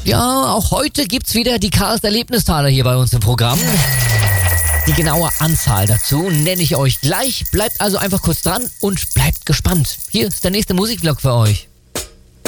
Ja, auch heute gibt's wieder die Chaos-Erlebnistaler hier bei uns im Programm. Die genaue Anzahl dazu nenne ich euch gleich. Bleibt also einfach kurz dran und bleibt gespannt. Hier ist der nächste Musikvlog für euch.